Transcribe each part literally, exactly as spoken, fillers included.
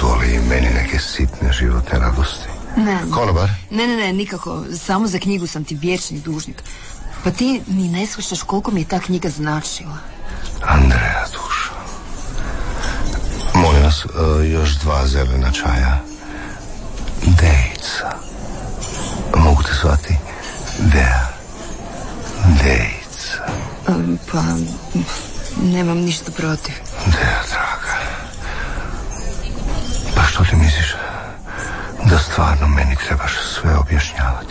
Dozvoli i meni neke sitne životne radosti. Ne. Konobar? Ne, ne, ne, nikako. Samo za knjigu sam ti vječni dužnik. Pa ti ni ne shvaćaš koliko mi je ta knjiga značila. Andreja, dušo. Molim vas, uh, još dva zelena čaja. Dejica. Mogu te zvati? Dea. Dejica. Um, pa, nemam ništa protiv. Dea, draga. Pa što ti misliš? Da stvarno meni trebaš sve objašnjavati?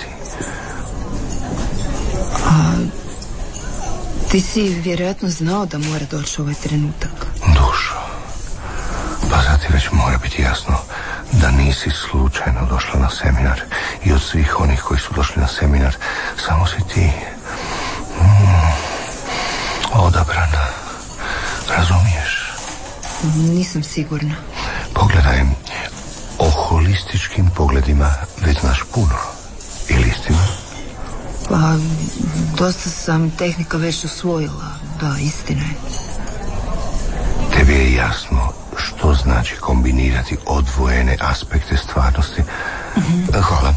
A, ti si vjerojatno znao da mora doći ovaj trenutak. Dušo. Pa sad ti već mora biti jasno da nisi slučajno došla na seminar. I od svih onih koji su došli na seminar, samo si ti mm, odabrana. Razumiješ? Nisam sigurna. Pogledaj, o holističkim pogledima već znaš puno. Ili istina? Pa, dosta sam tehnika već usvojila. Da, istina je. Tebi je jasno što znači kombinirati odvojene aspekte stvarnosti. Mm-hmm. Hvala.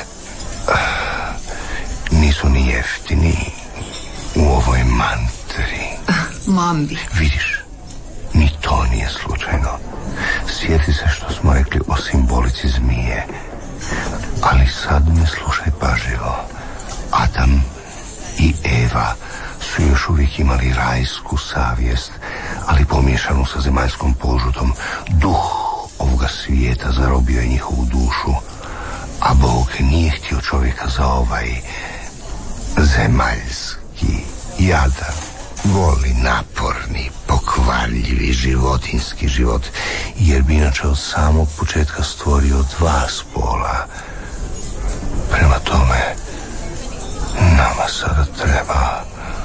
Nisu ni jeftini u ovoj mantri. Mambi. Vidiš, ni to nije slučajno. Sjeti se što smo rekli o simbolici zmije. Ali sad me slušaj pažljivo. Adam i Eva su još uvijek imali rajsku savjest, ali pomiješanu sa zemaljskom požutom. Duh ovoga svijeta zarobio je njihovu dušu, a Bog nije htio čovjeka za ovaj zemaljski, jadan, goli, naporni, pokvarljivi životinski život, jer bi inače od samog početka stvorio dva spola. Prema tome, nama sada treba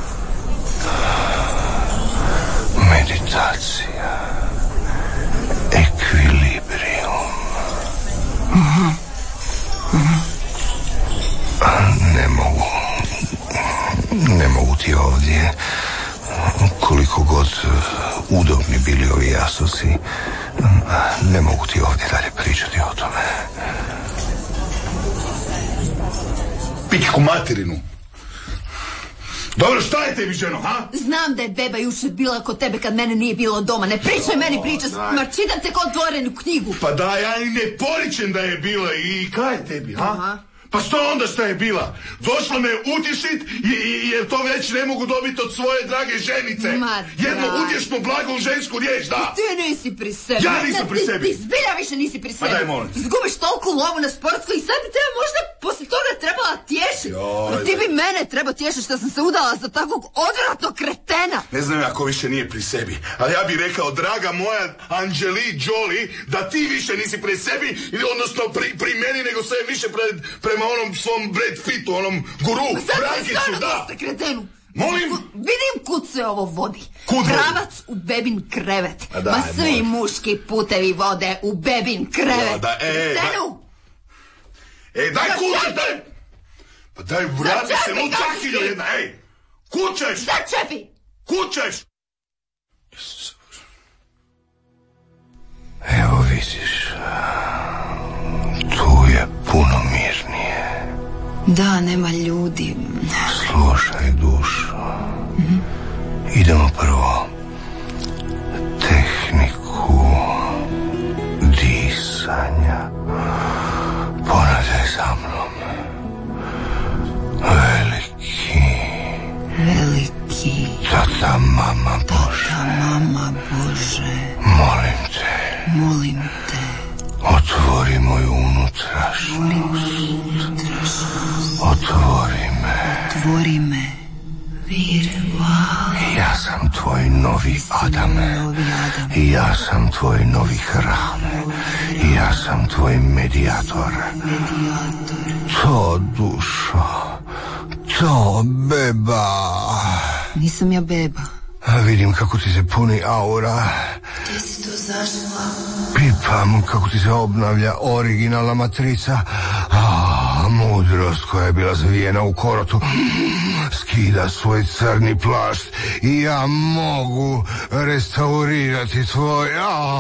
meditacija, ekvilibrium. Uh-huh. Uh-huh. Ne mogu, ne mogu ti ovdje, koliko god udobni bili ovi jasoci, ne mogu ti ovdje dalje pričati o tome. Pičku materinu. Dobro, šta je tebi, ženo, ha? Znam da je beba jučer bila kod tebe kad mene nije bilo doma. Ne pričaj o, meni priča, ma čitam te kod otvorenu knjigu. Pa da, ja i ne poričem da je bila i kaj je tebi, ha? Aha. Pa što onda šta je bila? Došla me utješit jer to već ne mogu dobiti od svoje drage ženice. Ma, jednu utješnu, blagu žensku riječ, da. Ti nisi pri sebi. Ja nisam pri sebi. Ti, ti zbilja više nisi pri sebi. Pa daj, molim. Izgubiš toliko lovu na sportskoj i sad bi tebe možda poslije toga trebala tješiti. No, ti bi mene trebao tješiti što sam se udala za takvog odvratnog kretena. Ne znam ja ko više nije pri sebi, ali ja bih rekao, draga moja Anđeli Jolie, da ti više nisi pri sebi, odnosno pri, pri meni, nego sve više pred, prema onom svom Brad Pittu, onom guru, Frankiću, da. Sad kretenu. Molim? Vidim kud se ovo vodi. Kud pravac u bebin krevet. A daj, Ma svi molim. Muški putevi vode u bebin krevet. Ja, da, e, kretenu. Ej, daj kućeš, daj! Pa daj, vrati se, lučakiljo jedna, ej! Kućeš! Začepi! Kućeš! Evo vidiš, tu je puno mirnije. Da, nema ljudi. Slušaj, dušo. Mm-hmm. Idemo prvo tehniku disanja. Ponadaj za mnom. Veliki. Veliki. Tata, mama Bože. Tata, mama Bože. Molim te. Molim te. Otvori moju unutrašnjost. Otvori moju unutrašnjost. Otvori me. Otvori me. Virva. Ja sam tvoj novi Adam. Novi Adam. Ja sam tvoj novi hram. Ja sam tvoj medijator. Medijator. To, dušo. To, beba. Nisam ja beba. A vidim kako ti se puni aura. Gdje si to zašla? Pipam kako ti se obnavlja originalna matrica. A, mudrost koja je bila zavijena u korotu skida svoj crni plašt i ja mogu restaurirati tvoj... A,